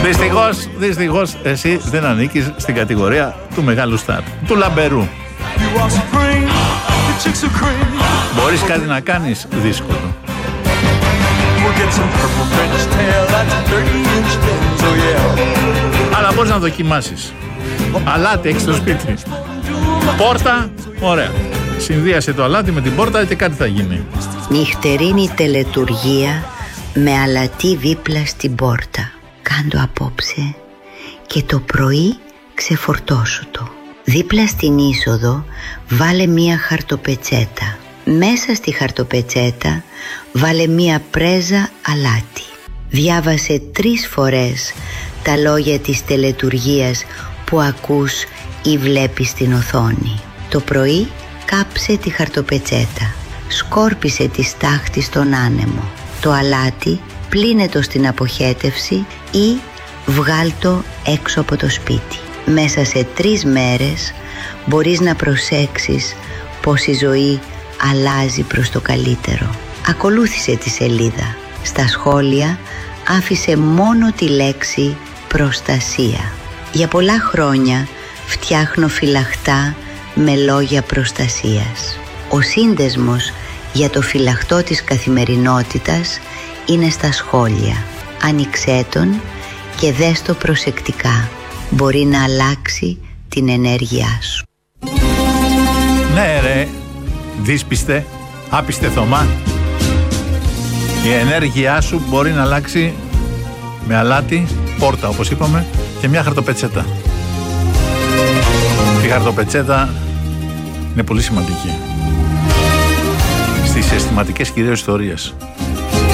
Δυστυχώς εσύ δεν ανήκεις στην κατηγορία του μεγάλου στάρ, του λαμπερού. Μπορείς κάτι να κάνεις? Δύσκολο. Αλλά μπορείς να δοκιμάσεις. Αλάτι έχεις στο σπίτι. Πόρτα, ωραία. Συνδύασε το αλάτι με την πόρτα και κάτι θα γίνει. Νυχτερίνη τελετουργία με αλατί δίπλα στην πόρτα. Κάντο απόψε και το πρωί ξεφορτώσου το. Δίπλα στην είσοδο βάλε μία χαρτοπετσέτα. Μέσα στη χαρτοπετσέτα βάλε μία πρέζα αλάτι. Διάβασε 3 φορές τα λόγια της τελετουργίας που ακούς ή βλέπεις στην οθόνη. Το πρωί κάψε τη χαρτοπετσέτα. Σκόρπισε τη στάχτη στον άνεμο. Το αλάτι πλύνε το στην αποχέτευση ή βγάλ' το έξω από το σπίτι. Μέσα σε 3 μέρες μπορείς να προσέξεις πως η ζωή αλλάζει προς το καλύτερο. Ακολούθησε τη σελίδα. Στα σχόλια άφησε μόνο τη λέξη προστασία. Για πολλά χρόνια φτιάχνω φυλαχτά με λόγια προστασίας. Ο σύνδεσμος για το φυλαχτό της καθημερινότητας είναι στα σχόλια. Άνοιξέ τον και δες το προσεκτικά. Μπορεί να αλλάξει την ενέργειά σου. Ναι ρε, δύσπιστε, άπιστε Θωμά. Η ενέργειά σου μπορεί να αλλάξει με αλάτι, πόρτα όπως είπαμε, και μια χαρτοπετσέτα. Η χαρτοπετσέτα είναι πολύ σημαντική στις αισθηματικές κυρίως ιστορίες.